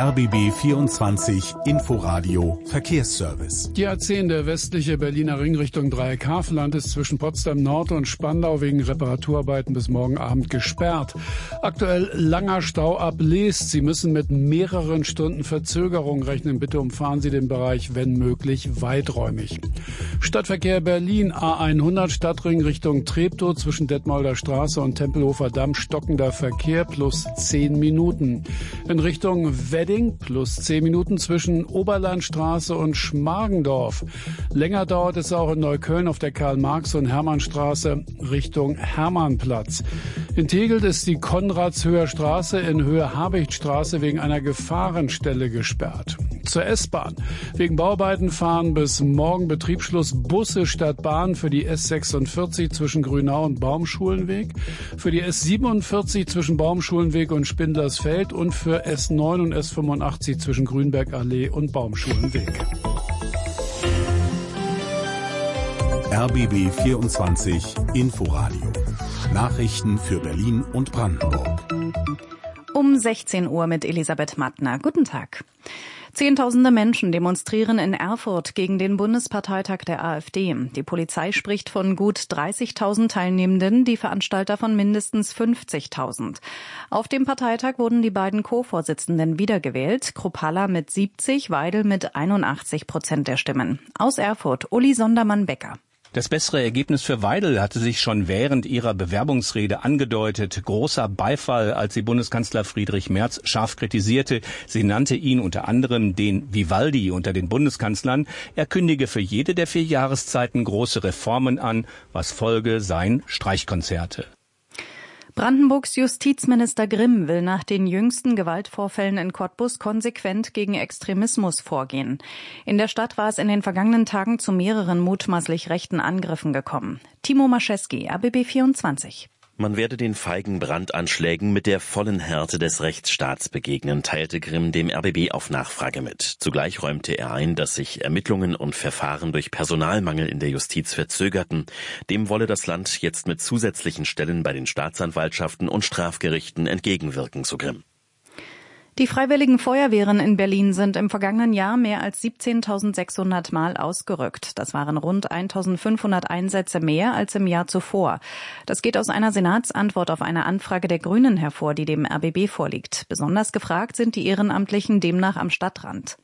RBB 24 Inforadio Verkehrsservice. Die A10, der westliche Berliner Ring Richtung Dreieck-Havelland, ist zwischen Potsdam Nord und Spandau wegen Reparaturarbeiten bis morgen Abend gesperrt. Aktuell langer Stau ab Leest. Sie müssen mit mehreren Stunden Verzögerung rechnen. Bitte umfahren Sie den Bereich, wenn möglich, weiträumig. Stadtverkehr Berlin, A100 Stadtring Richtung Treptow zwischen Detmolder Straße und Tempelhofer Damm, stockender Verkehr plus 10 Minuten. In Richtung Wedding plus 10 Minuten zwischen Oberlandstraße und Schmargendorf. Länger dauert es auch in Neukölln auf der Karl-Marx- und Hermannstraße Richtung Hermannplatz. In Tegelt ist die Konradshöher Straße in Höhe Habichtstraße wegen einer Gefahrenstelle gesperrt. Zur S-Bahn. Wegen Bauarbeiten fahren bis morgen Betriebsschluss Busse statt Bahn für die S46 zwischen Grünau und Baumschulenweg, für die S47 zwischen Baumschulenweg und Spindlersfeld und für S9 und S85 zwischen Grünbergallee und Baumschulenweg. RBB 24 Inforadio. Nachrichten für Berlin und Brandenburg. Um 16 Uhr mit Elisabeth Mattner. Guten Tag. Zehntausende Menschen demonstrieren in Erfurt gegen den Bundesparteitag der AfD. Die Polizei spricht von gut 30.000 Teilnehmenden, die Veranstalter von mindestens 50.000. Auf dem Parteitag wurden die beiden Co-Vorsitzenden wiedergewählt, Kruppalla mit 70, Weidel mit 81% der Stimmen. Aus Erfurt, Uli Sondermann-Becker. Das bessere Ergebnis für Weidel hatte sich schon während ihrer Bewerbungsrede angedeutet. Großer Beifall, als sie Bundeskanzler Friedrich Merz scharf kritisierte. Sie nannte ihn unter anderem den Vivaldi unter den Bundeskanzlern. Er kündige für jede der 4 Jahreszeiten große Reformen an. Was folge, seien Streichkonzerte. Brandenburgs Justizminister Grimm will nach den jüngsten Gewaltvorfällen in Cottbus konsequent gegen Extremismus vorgehen. In der Stadt war es in den vergangenen Tagen zu mehreren mutmaßlich rechten Angriffen gekommen. Timo Mascheski, RBB 24. Man werde den feigen Brandanschlägen mit der vollen Härte des Rechtsstaats begegnen, teilte Grimm dem RBB auf Nachfrage mit. Zugleich räumte er ein, dass sich Ermittlungen und Verfahren durch Personalmangel in der Justiz verzögerten. Dem wolle das Land jetzt mit zusätzlichen Stellen bei den Staatsanwaltschaften und Strafgerichten entgegenwirken, so Grimm. Die Freiwilligen Feuerwehren in Berlin sind im vergangenen Jahr mehr als 17.600 Mal ausgerückt. Das waren rund 1.500 Einsätze mehr als im Jahr zuvor. Das geht aus einer Senatsantwort auf eine Anfrage der Grünen hervor, die dem RBB vorliegt. Besonders gefragt sind die Ehrenamtlichen demnach am Stadtrand.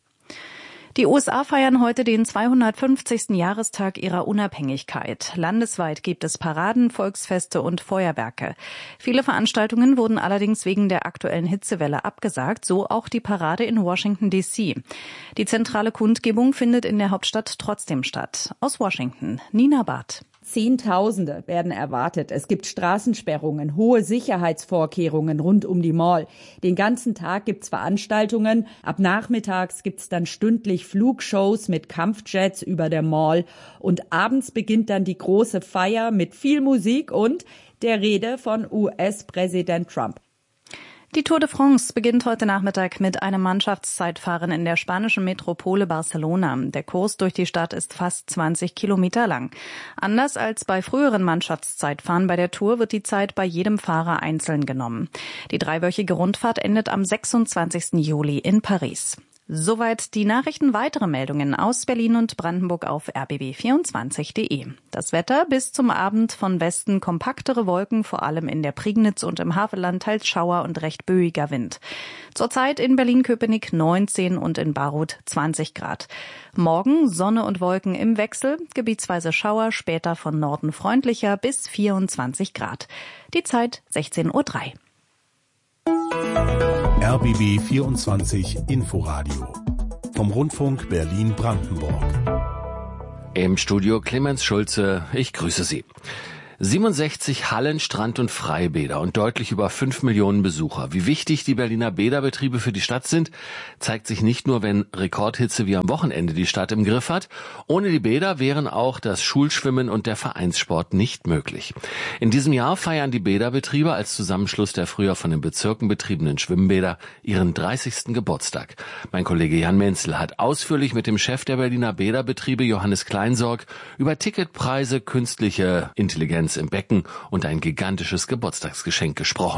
Die USA feiern heute den 250. Jahrestag ihrer Unabhängigkeit. Landesweit gibt es Paraden, Volksfeste und Feuerwerke. Viele Veranstaltungen wurden allerdings wegen der aktuellen Hitzewelle abgesagt, so auch die Parade in Washington, D.C. Die zentrale Kundgebung findet in der Hauptstadt trotzdem statt. Aus Washington, Nina Barth. Zehntausende werden erwartet. Es gibt Straßensperrungen, hohe Sicherheitsvorkehrungen rund um die Mall. Den ganzen Tag gibt's Veranstaltungen. Ab nachmittags gibt's dann stündlich Flugshows mit Kampfjets über der Mall. Und abends beginnt dann die große Feier mit viel Musik und der Rede von US-Präsident Trump. Die Tour de France beginnt heute Nachmittag mit einem Mannschaftszeitfahren in der spanischen Metropole Barcelona. Der Kurs durch die Stadt ist fast 20 Kilometer lang. Anders als bei früheren Mannschaftszeitfahren bei der Tour wird die Zeit bei jedem Fahrer einzeln genommen. Die 3-wöchige Rundfahrt endet am 26. Juli in Paris. Soweit die Nachrichten. Weitere Meldungen aus Berlin und Brandenburg auf rbb24.de. Das Wetter: bis zum Abend von Westen kompaktere Wolken, vor allem in der Prignitz und im Havelland teils Schauer und recht böiger Wind. Zurzeit in Berlin-Köpenick 19 und in Baruth 20 Grad. Morgen Sonne und Wolken im Wechsel, gebietsweise Schauer, später von Norden freundlicher bis 24 Grad. Die Zeit 16:03 Uhr. RBB 24 Inforadio vom Rundfunk Berlin-Brandenburg. Im Studio Clemens Schulze, ich grüße Sie. 67 Hallen, Strand- und Freibäder und deutlich über 5 Millionen Besucher. Wie wichtig die Berliner Bäderbetriebe für die Stadt sind, zeigt sich nicht nur, wenn Rekordhitze wie am Wochenende die Stadt im Griff hat. Ohne die Bäder wären auch das Schulschwimmen und der Vereinssport nicht möglich. In diesem Jahr feiern die Bäderbetriebe als Zusammenschluss der früher von den Bezirken betriebenen Schwimmbäder ihren 30. Geburtstag. Mein Kollege Jan Menzel hat ausführlich mit dem Chef der Berliner Bäderbetriebe, Johannes Kleinsorg, über Ticketpreise, künstliche Intelligenz im Becken und ein gigantisches Geburtstagsgeschenk gesprochen.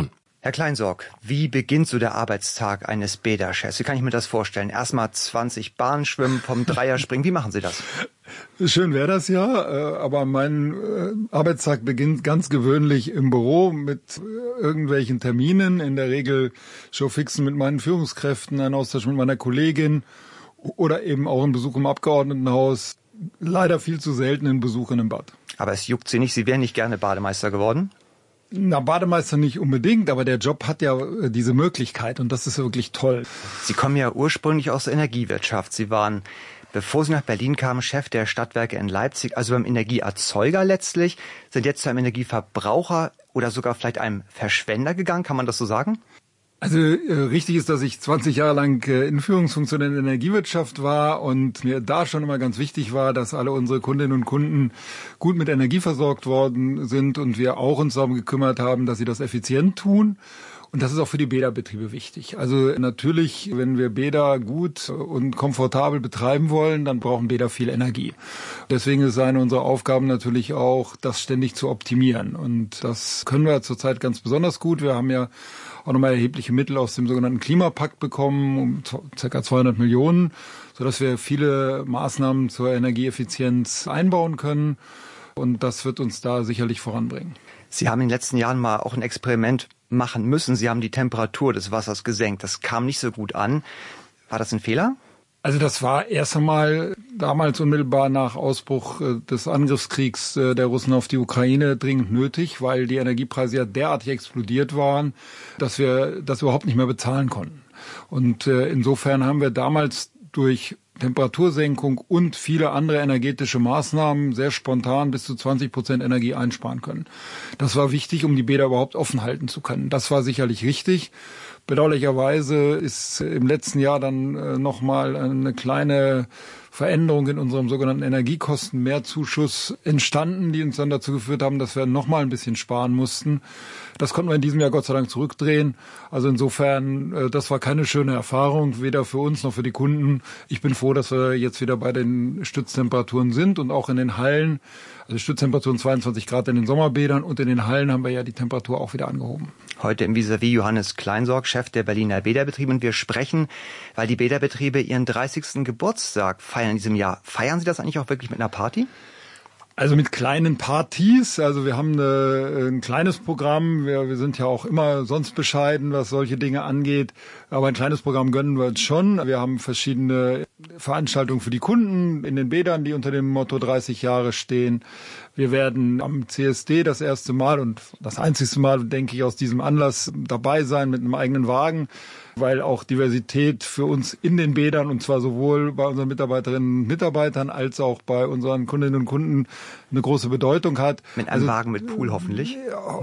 Herr Kleinsorg, wie beginnt so der Arbeitstag eines Bäderchefs? Wie kann ich mir das vorstellen? Erstmal 20 Bahnen schwimmen, vom Dreier springen. Wie machen Sie das? Schön wäre das ja, aber mein Arbeitstag beginnt ganz gewöhnlich im Büro mit irgendwelchen Terminen, in der Regel Showfixen mit meinen Führungskräften, ein Austausch mit meiner Kollegin oder eben auch ein Besuch im Abgeordnetenhaus. Leider viel zu selten ein Besuch in einem Bad. Aber es juckt Sie nicht, Sie wären nicht gerne Bademeister geworden? Na, Bademeister nicht unbedingt, aber der Job hat ja diese Möglichkeit und das ist wirklich toll. Sie kommen ja ursprünglich aus der Energiewirtschaft. Sie waren, bevor Sie nach Berlin kamen, Chef der Stadtwerke in Leipzig, also beim Energieerzeuger letztlich, sind jetzt zu einem Energieverbraucher oder sogar vielleicht einem Verschwender gegangen. Kann man das so sagen? Also richtig ist, dass ich 20 Jahre lang in Führungsfunktion in der Energiewirtschaft war und mir da schon immer ganz wichtig war, dass alle unsere Kundinnen und Kunden gut mit Energie versorgt worden sind und wir auch uns darum gekümmert haben, dass sie das effizient tun. Und das ist auch für die Bäderbetriebe wichtig. Also natürlich, wenn wir Bäder gut und komfortabel betreiben wollen, dann brauchen Bäder viel Energie. Deswegen ist es eine unserer Aufgaben natürlich auch, das ständig zu optimieren. Und das können wir zurzeit ganz besonders gut. Wir haben ja auch nochmal erhebliche Mittel aus dem sogenannten Klimapakt bekommen, um ca. 200 Millionen, sodass wir viele Maßnahmen zur Energieeffizienz einbauen können. Und das wird uns da sicherlich voranbringen. Sie haben in den letzten Jahren mal auch ein Experiment machen müssen. Sie haben die Temperatur des Wassers gesenkt. Das kam nicht so gut an. War das ein Fehler? Also das war erst einmal damals unmittelbar nach Ausbruch des Angriffskriegs der Russen auf die Ukraine dringend nötig, weil die Energiepreise ja derartig explodiert waren, dass wir das überhaupt nicht mehr bezahlen konnten. Und insofern haben wir damals durch Temperatursenkung und viele andere energetische Maßnahmen sehr spontan bis zu 20% Energie einsparen können. Das war wichtig, um die Bäder überhaupt offen halten zu können. Das war sicherlich richtig. Bedauerlicherweise ist im letzten Jahr dann nochmal eine kleine Veränderung in unserem sogenannten Energiekostenmehrzuschuss entstanden, die uns dann dazu geführt haben, dass wir nochmal ein bisschen sparen mussten. Das konnten wir in diesem Jahr Gott sei Dank zurückdrehen. Also insofern, das war keine schöne Erfahrung, weder für uns noch für die Kunden. Ich bin froh, dass wir jetzt wieder bei den Stütztemperaturen sind und auch in den Hallen. Also Stütztemperaturen 22 Grad in den Sommerbädern und in den Hallen haben wir ja die Temperatur auch wieder angehoben. Heute im Vis-à-vis Johannes Kleinsorg, Chef der Berliner Bäderbetriebe. Und wir sprechen, weil die Bäderbetriebe ihren 30. Geburtstag feiern in diesem Jahr. Feiern Sie das eigentlich auch wirklich mit einer Party? Also mit kleinen Partys, also wir haben ein kleines Programm, wir sind ja auch immer sonst bescheiden, was solche Dinge angeht, aber ein kleines Programm gönnen wir uns schon. Wir haben verschiedene Veranstaltungen für die Kunden in den Bädern, die unter dem Motto 30 Jahre stehen. Wir werden am CSD das erste Mal und das einzigste Mal, denke ich, aus diesem Anlass dabei sein mit einem eigenen Wagen, weil auch Diversität für uns in den Bädern, und zwar sowohl bei unseren Mitarbeiterinnen und Mitarbeitern als auch bei unseren Kundinnen und Kunden eine große Bedeutung hat. Mit einem Wagen mit Pool hoffentlich?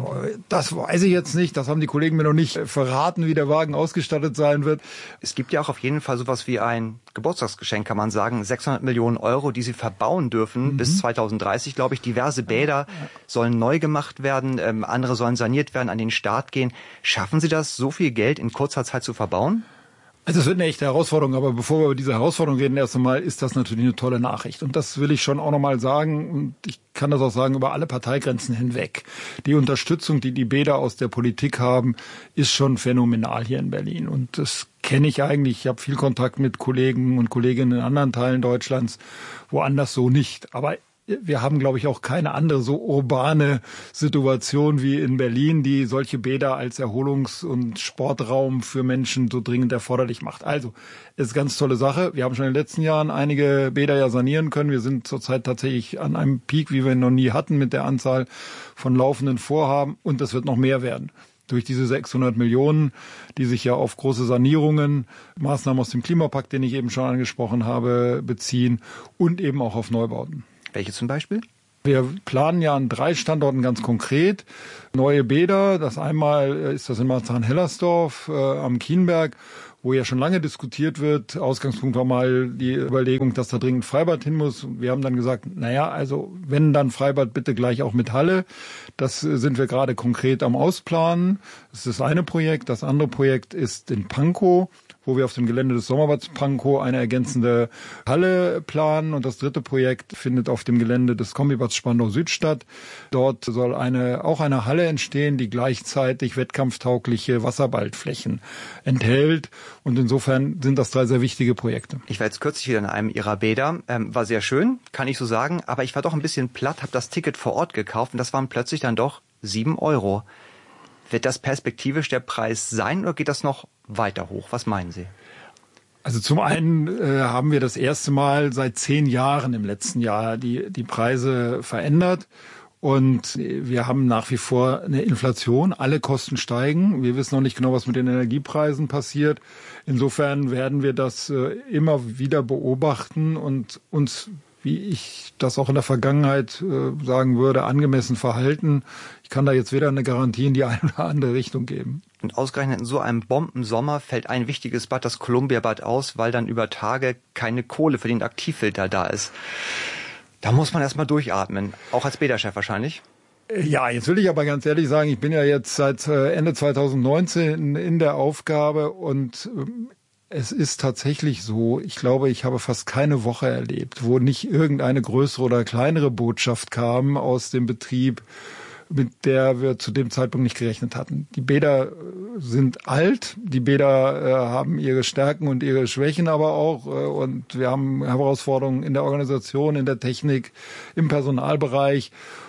Das weiß ich jetzt nicht. Das haben die Kollegen mir noch nicht verraten, wie der Wagen ausgestattet sein wird. Es gibt ja auch auf jeden Fall sowas wie ein Geburtstagsgeschenk, kann man sagen. 600 Millionen Euro, die Sie verbauen dürfen bis 2030, glaube ich. Diverse Bäder sollen neu gemacht werden, andere sollen saniert werden, an den Start gehen. Schaffen Sie das, so viel Geld in kurzer Zeit zu verbauen? Also es wird eine echte Herausforderung, aber bevor wir über diese Herausforderung reden, erst einmal ist das natürlich eine tolle Nachricht. Und das will ich schon auch nochmal sagen, und ich kann das auch sagen, über alle Parteigrenzen hinweg. Die Unterstützung, die die Bäder aus der Politik haben, ist schon phänomenal hier in Berlin. Und das kenne ich eigentlich. Ich habe viel Kontakt mit Kollegen und Kolleginnen in anderen Teilen Deutschlands, woanders so nicht. Aber wir haben, glaube ich, auch keine andere so urbane Situation wie in Berlin, die solche Bäder als Erholungs- und Sportraum für Menschen so dringend erforderlich macht. Also, es ist eine ganz tolle Sache. Wir haben schon in den letzten Jahren einige Bäder ja sanieren können. Wir sind zurzeit tatsächlich an einem Peak, wie wir ihn noch nie hatten, mit der Anzahl von laufenden Vorhaben. Und das wird noch mehr werden. Durch diese 600 Millionen, die sich ja auf große Sanierungen, Maßnahmen aus dem Klimapakt, den ich eben schon angesprochen habe, beziehen und eben auch auf Neubauten. Welche zum Beispiel? Wir planen ja an 3 Standorten ganz konkret neue Bäder. Das einmal ist das in Marzahn-Hellersdorf am Kienberg, wo ja schon lange diskutiert wird. Ausgangspunkt war mal die Überlegung, dass da dringend Freibad hin muss. Wir haben dann gesagt, also wenn dann Freibad, bitte gleich auch mit Halle. Das sind wir gerade konkret am Ausplanen. Das ist das eine Projekt. Das andere Projekt ist in Pankow, wo wir auf dem Gelände des Sommerbads Pankow eine ergänzende Halle planen. Und das dritte Projekt findet auf dem Gelände des Kombibads Spandau Süd statt. Dort soll auch eine Halle entstehen, die gleichzeitig wettkampftaugliche Wasserballflächen enthält. Und insofern sind das 3 sehr wichtige Projekte. Ich war jetzt kürzlich wieder in einem Ihrer Bäder. War sehr schön, kann ich so sagen. Aber ich war doch ein bisschen platt, habe das Ticket vor Ort gekauft und das waren plötzlich dann doch 7 €. Wird das perspektivisch der Preis sein oder geht das noch weiter hoch? Was meinen Sie? Also zum einen haben wir das erste Mal seit 10 Jahren im letzten Jahr die Preise verändert. Und wir haben nach wie vor eine Inflation. Alle Kosten steigen. Wir wissen noch nicht genau, was mit den Energiepreisen passiert. Insofern werden wir das immer wieder beobachten und uns, wie ich das auch in der Vergangenheit sagen würde, angemessen verhalten. Ich kann da jetzt weder eine Garantie in die eine oder andere Richtung geben. Und ausgerechnet in so einem Bombensommer fällt ein wichtiges Bad, das Columbia-Bad, aus, weil dann über Tage keine Kohle für den Aktivfilter da ist. Da muss man erstmal durchatmen, auch als Bäderchef wahrscheinlich. Ja, jetzt will ich aber ganz ehrlich sagen, ich bin ja jetzt seit Ende 2019 in der Aufgabe und es ist tatsächlich so, ich glaube, ich habe fast keine Woche erlebt, wo nicht irgendeine größere oder kleinere Botschaft kam aus dem Betrieb, mit der wir zu dem Zeitpunkt nicht gerechnet hatten. Die Bäder sind alt, die Bäder haben ihre Stärken und ihre Schwächen aber auch und wir haben Herausforderungen in der Organisation, in der Technik, im Personalbereich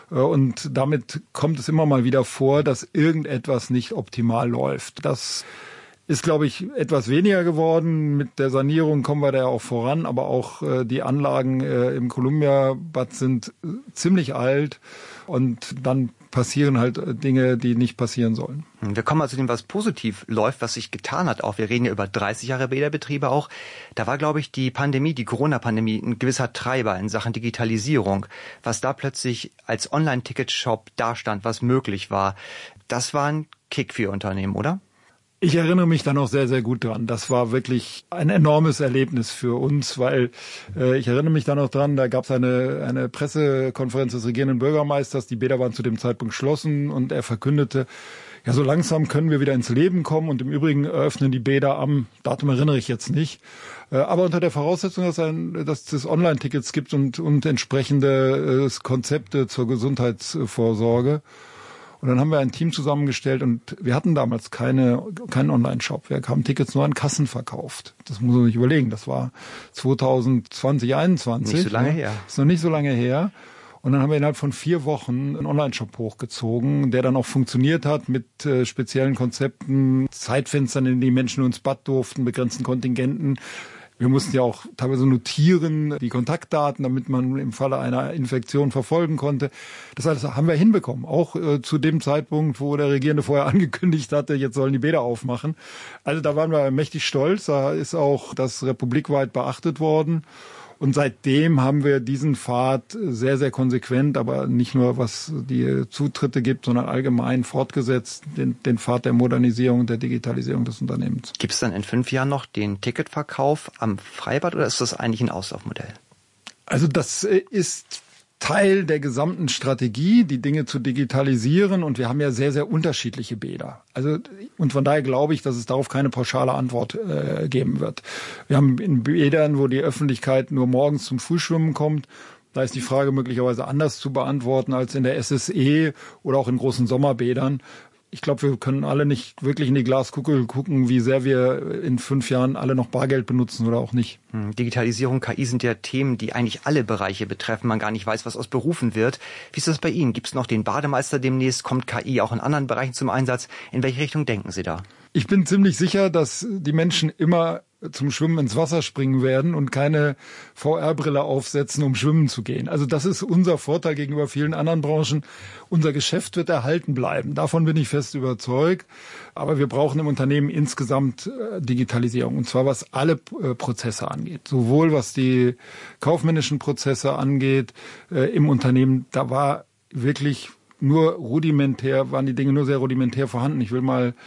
und damit kommt es immer mal wieder vor, dass irgendetwas nicht optimal läuft. Das ist, glaube ich, etwas weniger geworden. Mit der Sanierung kommen wir da ja auch voran, aber auch die Anlagen im Columbia-Bad sind ziemlich alt und dann passieren halt Dinge, die nicht passieren sollen. Wir kommen mal zu dem, was positiv läuft, was sich getan hat auch. Wir reden ja über 30 Jahre Bäderbetriebe auch. Da war, glaube ich, die Corona-Pandemie, ein gewisser Treiber in Sachen Digitalisierung. Was da plötzlich als Online-Ticket-Shop dastand, was möglich war, das war ein Kick für Ihr Unternehmen, oder? Ich erinnere mich da noch sehr, sehr gut dran. Das war wirklich ein enormes Erlebnis für uns, weil ich erinnere mich da noch dran, da gab es eine Pressekonferenz des regierenden Bürgermeisters, die Bäder waren zu dem Zeitpunkt geschlossen und er verkündete, ja, so langsam können wir wieder ins Leben kommen und im Übrigen eröffnen die Bäder am Datum erinnere ich jetzt nicht, aber unter der Voraussetzung, dass es Online-Tickets gibt und entsprechende Konzepte zur Gesundheitsvorsorge. Und dann haben wir ein Team zusammengestellt und wir hatten damals keinen Online-Shop. Wir haben Tickets nur an Kassen verkauft. Das muss man sich überlegen. Das war 2020, 2021. Nicht so lange her. Ist noch nicht so lange her. Und dann haben wir innerhalb von 4 Wochen einen Online-Shop hochgezogen, der dann auch funktioniert hat mit speziellen Konzepten, Zeitfenstern, in denen die Menschen ins Bad durften, begrenzten Kontingenten. Wir mussten ja auch teilweise notieren, die Kontaktdaten, damit man im Falle einer Infektion verfolgen konnte. Das alles haben wir hinbekommen. Auch zu dem Zeitpunkt, wo der Regierende vorher angekündigt hatte, jetzt sollen die Bäder aufmachen. Also da waren wir mächtig stolz. Da ist auch das republikweit beachtet worden. Und seitdem haben wir diesen Pfad sehr, sehr konsequent, aber nicht nur was die Zutritte gibt, sondern allgemein fortgesetzt, den Pfad der Modernisierung und der Digitalisierung des Unternehmens. Gibt es dann in 5 Jahren noch den Ticketverkauf am Freibad oder ist das eigentlich ein Auslaufmodell? Also das ist Teil der gesamten Strategie, die Dinge zu digitalisieren. Und wir haben ja sehr, sehr unterschiedliche Bäder. Und von daher glaube ich, dass es darauf keine pauschale Antwort geben wird. Wir haben in Bädern, wo die Öffentlichkeit nur morgens zum Frühschwimmen kommt, da ist die Frage möglicherweise anders zu beantworten als in der SSE oder auch in großen Sommerbädern. Ich glaube, wir können alle nicht wirklich in die Glaskugel gucken, wie sehr wir in 5 Jahren alle noch Bargeld benutzen oder auch nicht. Digitalisierung, KI sind ja Themen, die eigentlich alle Bereiche betreffen. Man gar nicht weiß, was aus Berufen wird. Wie ist das bei Ihnen? Gibt es noch den Bademeister demnächst? Kommt KI auch in anderen Bereichen zum Einsatz? In welche Richtung denken Sie da? Ich bin ziemlich sicher, dass die Menschen immer zum Schwimmen ins Wasser springen werden und keine VR-Brille aufsetzen, um schwimmen zu gehen. Also das ist unser Vorteil gegenüber vielen anderen Branchen. Unser Geschäft wird erhalten bleiben. Davon bin ich fest überzeugt. Aber wir brauchen im Unternehmen insgesamt Digitalisierung. Und zwar was alle Prozesse angeht. Sowohl was die kaufmännischen Prozesse angeht im Unternehmen. Da war wirklich waren die Dinge nur sehr rudimentär vorhanden. Ich will mal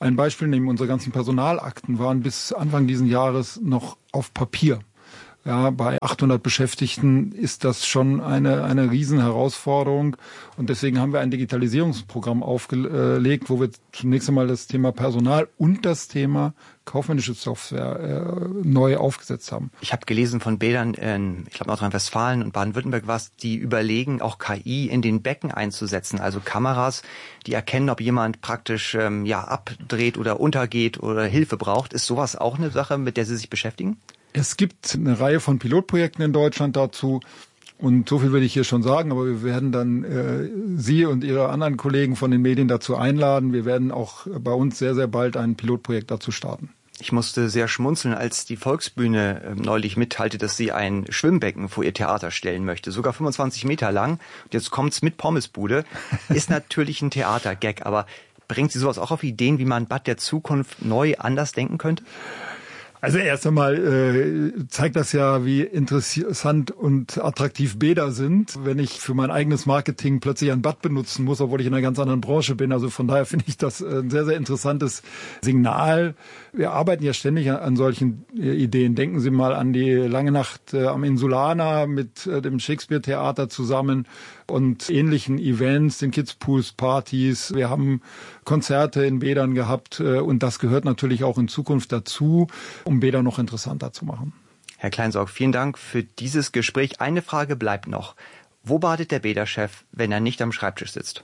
ein Beispiel nehmen. Unsere ganzen Personalakten waren bis Anfang dieses Jahres noch auf Papier. Ja, bei 800 Beschäftigten ist das schon eine Riesenherausforderung. Und deswegen haben wir ein Digitalisierungsprogramm aufgelegt, wo wir zunächst einmal das Thema Personal und das Thema kaufmännische Software neu aufgesetzt haben. Ich habe gelesen von Bädern in, ich glaube, Nordrhein-Westfalen und Baden-Württemberg, die überlegen, auch KI in den Becken einzusetzen. Also Kameras, die erkennen, ob jemand praktisch abdreht oder untergeht oder Hilfe braucht. Ist sowas auch eine Sache, mit der Sie sich beschäftigen? Es gibt eine Reihe von Pilotprojekten in Deutschland dazu. Und so viel will ich hier schon sagen, aber wir werden dann Sie und Ihre anderen Kollegen von den Medien dazu einladen. Wir werden auch bei uns sehr, sehr bald ein Pilotprojekt dazu starten. Ich musste sehr schmunzeln, als die Volksbühne neulich mitteilte, dass sie ein Schwimmbecken vor ihr Theater stellen möchte. Sogar 25 Meter lang. Und jetzt kommt's mit Pommesbude. Ist natürlich ein Theatergag, aber bringt Sie sowas auch auf Ideen, wie man Bad der Zukunft neu anders denken könnte? Also erst einmal zeigt das ja, wie interessant und attraktiv Bäder sind, wenn ich für mein eigenes Marketing plötzlich ein Bad benutzen muss, obwohl ich in einer ganz anderen Branche bin. Also von daher finde ich das ein sehr, sehr interessantes Signal. Wir arbeiten ja ständig an solchen Ideen. Denken Sie mal an die Lange Nacht am Insulaner mit dem Shakespeare-Theater zusammen und ähnlichen Events, den Kids-Pools, Partys. Wir haben Konzerte in Bädern gehabt und das gehört natürlich auch in Zukunft dazu, um Bäder noch interessanter zu machen. Herr Kleinsorg, vielen Dank für dieses Gespräch. Eine Frage bleibt noch. Wo badet der Bäderchef, wenn er nicht am Schreibtisch sitzt?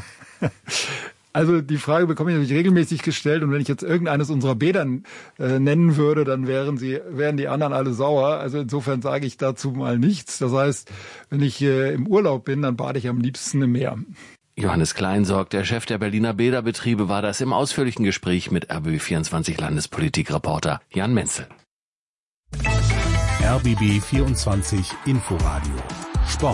Also die Frage bekomme ich natürlich regelmäßig gestellt und wenn ich jetzt irgendeines unserer Bäder nennen würde, dann wären die anderen alle sauer. Also insofern sage ich dazu mal nichts. Das heißt, wenn ich im Urlaub bin, dann bade ich am liebsten im Meer. Johannes Kleinsorg, der Chef der Berliner Bäderbetriebe, war das im ausführlichen Gespräch mit RBB24 Landespolitikreporter Jan Menzel. RBB 24 Inforadio Sport.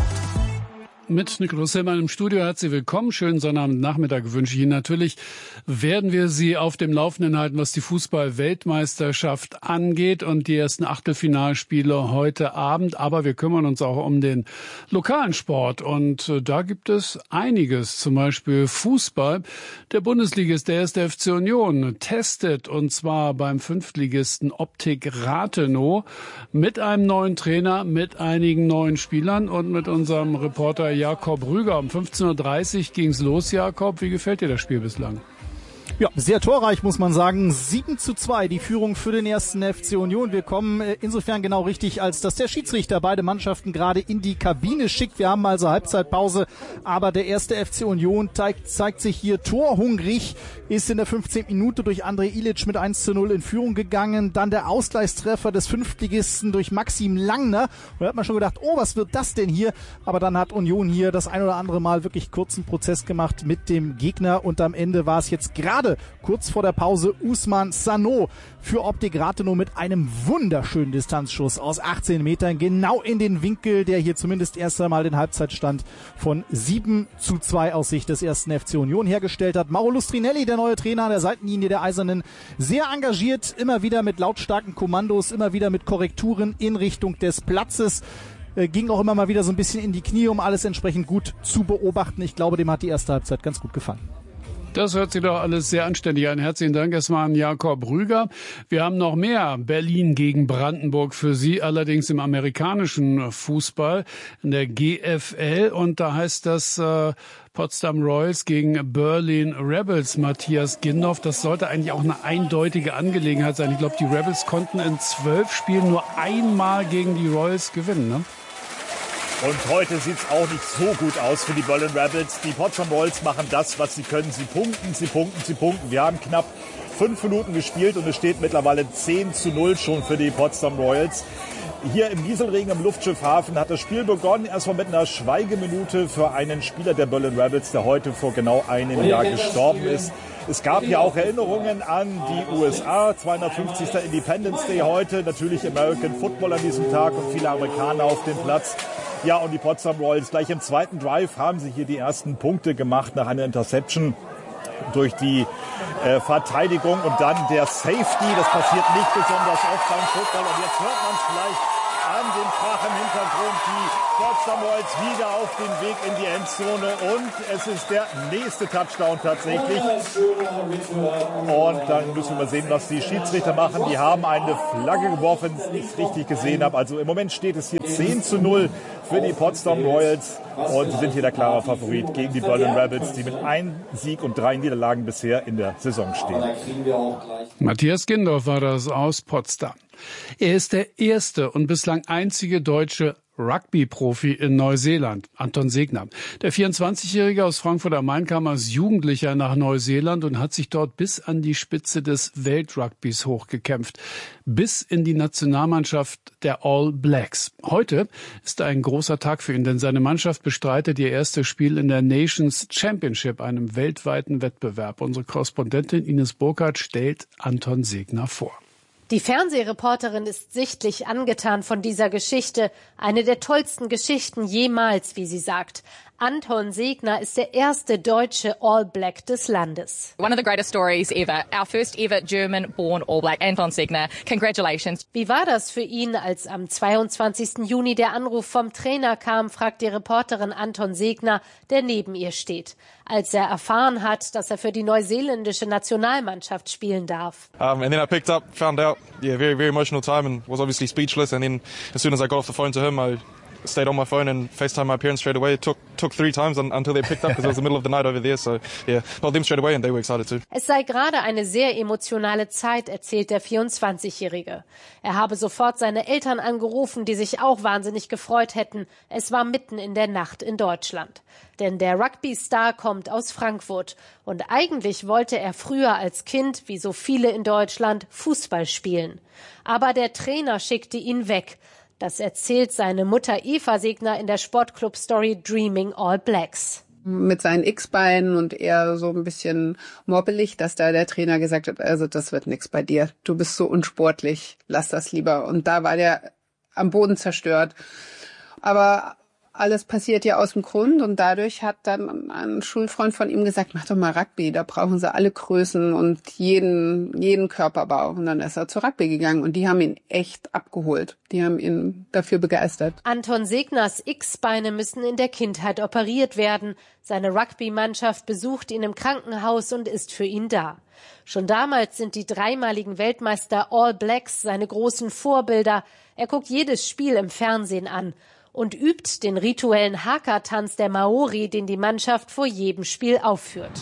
Mit Nikolaus Hillmann im Studio. Herzlich willkommen. Schönen Sonnabendnachmittag wünsche ich Ihnen. Natürlich werden wir Sie auf dem Laufenden halten, was die Fußball-Weltmeisterschaft angeht und die ersten Achtelfinalspiele heute Abend. Aber wir kümmern uns auch um den lokalen Sport. Und da gibt es einiges. Zum Beispiel Fußball. Der Bundesligist, der 1. FC Union, testet und zwar beim Fünftligisten Optik Rathenow mit einem neuen Trainer, mit einigen neuen Spielern und mit unserem Reporter Jakob Rüger. Um 15.30 Uhr ging's los, Jakob. Wie gefällt dir das Spiel bislang? Ja, sehr torreich, muss man sagen. 7:2 die Führung für den 1. FC Union. Wir kommen insofern genau richtig, als dass der Schiedsrichter beide Mannschaften gerade in die Kabine schickt. Wir haben also Halbzeitpause, aber der 1. FC Union zeigt sich hier torhungrig, ist in der 15. Minute durch André Ilic mit 1:0 in Führung gegangen. Dann der Ausgleichstreffer des Fünftligisten durch Maxim Langner. Und da hat man schon gedacht, oh, was wird das denn hier? Aber dann hat Union hier das ein oder andere Mal wirklich kurzen Prozess gemacht mit dem Gegner und am Ende war es jetzt gerade kurz vor der Pause Ousmane Sano für Optik Rathenow mit einem wunderschönen Distanzschuss aus 18 Metern genau in den Winkel, der hier zumindest erst einmal den Halbzeitstand von 7:2 aus Sicht des 1. FC Union hergestellt hat. Mauro Lustrinelli, der neue Trainer an der Seitenlinie der Eisernen, sehr engagiert, immer wieder mit lautstarken Kommandos, immer wieder mit Korrekturen in Richtung des Platzes. Ging auch immer mal wieder so ein bisschen in die Knie, um alles entsprechend gut zu beobachten. Ich glaube, dem hat die erste Halbzeit ganz gut gefallen. Das hört sich doch alles sehr anständig an. Herzlichen Dank erstmal an Jakob Rüger. Wir haben noch mehr Berlin gegen Brandenburg für Sie, allerdings im amerikanischen Fußball, in der GFL. Und da heißt das Potsdam Royals gegen Berlin Rebels. Matthias Gindorf, das sollte eigentlich auch eine eindeutige Angelegenheit sein. Ich glaube, die Rebels konnten in 12 Spielen nur einmal gegen die Royals gewinnen, ne? Und heute sieht's auch nicht so gut aus für die Berlin Rebels. Die Potsdam Royals machen das, was sie können. Sie punkten, sie punkten, sie punkten. Wir haben knapp 5 Minuten gespielt und es steht mittlerweile 10:0 schon für die Potsdam Royals. Hier im Nieselregen im Luftschiffhafen hat das Spiel begonnen. Erstmal mit einer Schweigeminute für einen Spieler der Berlin Rebels, der heute vor genau einem Jahr gestorben ist. Es gab ja auch Erinnerungen an die USA, 250. Independence Day heute, natürlich American Football an diesem Tag und viele Amerikaner auf dem Platz. Ja, und die Potsdam Royals gleich im zweiten Drive haben sie hier die ersten Punkte gemacht nach einer Interception durch die Verteidigung und dann der Safety. Das passiert nicht besonders oft beim Football und jetzt hört man es vielleicht an dem Krach im Hintergrund. Die Potsdam Royals wieder auf dem Weg in die Endzone und es ist der nächste Touchdown tatsächlich. Und dann müssen wir mal sehen, was die Schiedsrichter machen. Die haben eine Flagge geworfen, wenn ich es richtig gesehen habe. Also im Moment steht es hier 10-0 für die Potsdam Royals und sie sind hier der klare Favorit gegen die Berlin Rebels, die mit 1 Sieg und 3 Niederlagen bisher in der Saison stehen. Matthias Gindorf war das aus Potsdam. Er ist der erste und bislang einzige deutsche Rugby-Profi in Neuseeland, Anton Segner. Der 24-Jährige aus Frankfurt am Main kam als Jugendlicher nach Neuseeland und hat sich dort bis an die Spitze des Weltrugbys hochgekämpft, bis in die Nationalmannschaft der All Blacks. Heute ist ein großer Tag für ihn, denn seine Mannschaft bestreitet ihr erstes Spiel in der Nations Championship, einem weltweiten Wettbewerb. Unsere Korrespondentin Ines Burkhardt stellt Anton Segner vor. Die Fernsehreporterin ist sichtlich angetan von dieser Geschichte. Eine der tollsten Geschichten jemals, wie sie sagt. Anton Segner ist der erste deutsche All Black des Landes. One of the greatest stories ever. Our first ever German-born All Black, Anton Segner. Congratulations. Wie war das für ihn, als am 22. Juni der Anruf vom Trainer kam, fragt die Reporterin Anton Segner, der neben ihr steht. Als er erfahren hat, dass er für die neuseeländische Nationalmannschaft spielen darf. And then I picked up, found out, very, very emotional time and was obviously speechless. And then as soon as I got off the phone to him, I stayed on my phone and FaceTimed my parents straight away. It took 3 times until they picked up because it was the middle of the night over there. So yeah, told them straight away and they were excited too. Es sei gerade eine sehr emotionale Zeit, erzählt der 24-Jährige. Er habe sofort seine Eltern angerufen, die sich auch wahnsinnig gefreut hätten. Es war mitten in der Nacht in Deutschland. Denn der Rugby-Star kommt aus Frankfurt. Und eigentlich wollte er früher als Kind, wie so viele in Deutschland, Fußball spielen. Aber der Trainer schickte ihn weg. Das erzählt seine Mutter Eva Segner in der Sportclub-Story Dreaming All Blacks. Mit seinen X-Beinen und eher so ein bisschen moppelig, dass da der Trainer gesagt hat, also das wird nix bei dir. Du bist so unsportlich, lass das lieber. Und da war der am Boden zerstört. Aber alles passiert ja aus dem Grund und dadurch hat dann ein Schulfreund von ihm gesagt, mach doch mal Rugby, da brauchen sie alle Größen und jeden Körperbau. Und dann ist er zu Rugby gegangen und die haben ihn echt abgeholt. Die haben ihn dafür begeistert. Anton Segners X-Beine müssen in der Kindheit operiert werden. Seine Rugby-Mannschaft besucht ihn im Krankenhaus und ist für ihn da. Schon damals sind die dreimaligen Weltmeister All Blacks seine großen Vorbilder. Er guckt jedes Spiel im Fernsehen an und übt den rituellen Haka-Tanz der Maori, den die Mannschaft vor jedem Spiel aufführt.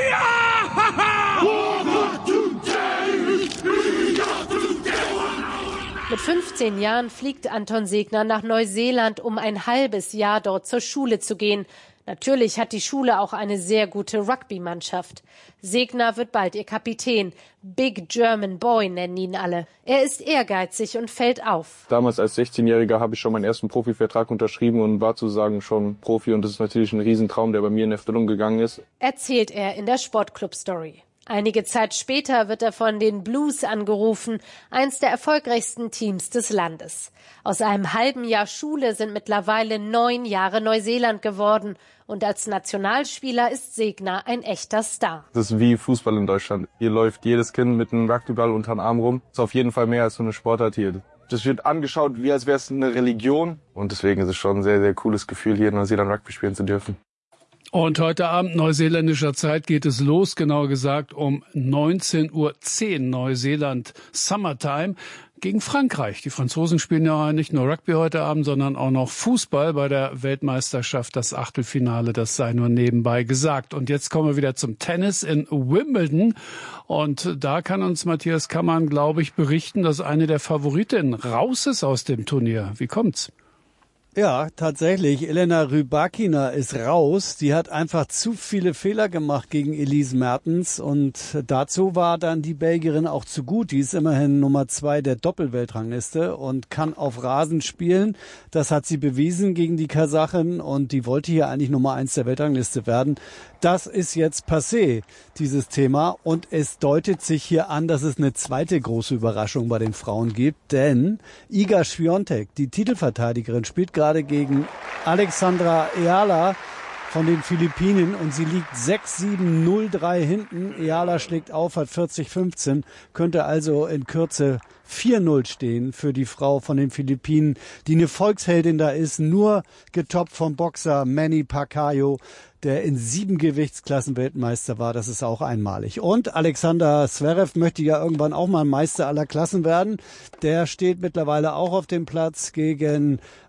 Mit 15 Jahren fliegt Anton Segner nach Neuseeland, um ein halbes Jahr dort zur Schule zu gehen. Natürlich hat die Schule auch eine sehr gute Rugby-Mannschaft. Segner wird bald ihr Kapitän. Big German Boy nennen ihn alle. Er ist ehrgeizig und fällt auf. Damals als 16-Jähriger habe ich schon meinen ersten Profivertrag unterschrieben und war sozusagen schon Profi. Und das ist natürlich ein Riesentraum, der bei mir in Erfüllung gegangen ist. Erzählt er in der Sportclub-Story. Einige Zeit später wird er von den Blues angerufen, eins der erfolgreichsten Teams des Landes. Aus einem halben Jahr Schule sind mittlerweile 9 Jahre Neuseeland geworden. Und als Nationalspieler ist Segner ein echter Star. Das ist wie Fußball in Deutschland. Hier läuft jedes Kind mit einem Rugbyball unter den Arm rum. Das ist auf jeden Fall mehr als so eine Sportart hier. Das wird angeschaut, wie als wäre es eine Religion. Und deswegen ist es schon ein sehr, sehr cooles Gefühl, hier in Neuseeland Rugby spielen zu dürfen. Und heute Abend neuseeländischer Zeit geht es los, genauer gesagt um 19:10 Uhr Neuseeland Summertime gegen Frankreich. Die Franzosen spielen ja nicht nur Rugby heute Abend, sondern auch noch Fußball bei der Weltmeisterschaft, das Achtelfinale, das sei nur nebenbei gesagt. Und jetzt kommen wir wieder zum Tennis in Wimbledon. Und da kann uns Matthias Kammann, glaube ich, berichten, dass eine der Favoritinnen raus ist aus dem Turnier. Wie kommt's? Ja, tatsächlich. Elena Rybakina ist raus. Die hat einfach zu viele Fehler gemacht gegen Elise Mertens und dazu war dann die Belgierin auch zu gut. Die ist immerhin Nummer 2 der Doppelweltrangliste und kann auf Rasen spielen. Das hat sie bewiesen gegen die Kasachin und die wollte hier eigentlich Nummer 1 der Weltrangliste werden. Das ist jetzt passé, dieses Thema. Und es deutet sich hier an, dass es eine zweite große Überraschung bei den Frauen gibt. Denn Iga Świątek, die Titelverteidigerin, spielt gerade gegen Alexandra Eala. von den Philippinen und sie liegt 6-7, 0-3 hinten. Eala schlägt auf, hat 40-15, könnte also in Kürze 4-0 stehen für die Frau von den Philippinen, die eine Volksheldin da ist, nur getoppt vom Boxer Manny Pacquiao, der in 7 Gewichtsklassen Weltmeister war. Das ist auch einmalig. Und Alexander Zverev möchte ja irgendwann auch mal Meister aller Klassen werden. Der steht mittlerweile auch auf dem Platz gegen